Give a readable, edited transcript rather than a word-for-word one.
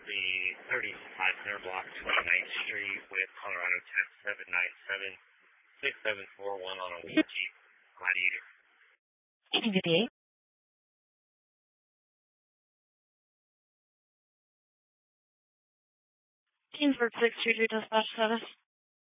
the 3500 block 29th Street with Colorado 10797 6741 on a Jeep Gladiator. Good day. Kingsburg 633 dispatch status.